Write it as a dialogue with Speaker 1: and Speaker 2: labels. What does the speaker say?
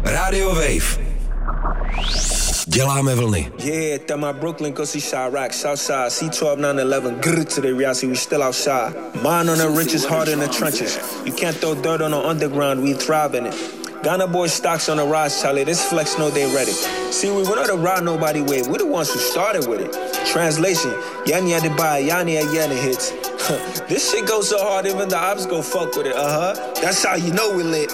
Speaker 1: Radio Wave. Děláme vlny.
Speaker 2: Yeah, that my Brooklyn, go see Chirac, Southside, C12, 911, grr to the reality, we still outside. Mine on the riches, heart in the trenches. You can't throw dirt on the underground, we thrive in it. Ghana boys stocks on the rise, Charlie, this flex know they ready. See, we not the ride nobody wave, we the ones who started with it. Translation, Yani had to buy, Yani had Yana hits. This shit goes so hard, even the ops go fuck with it, That's how you know we lit.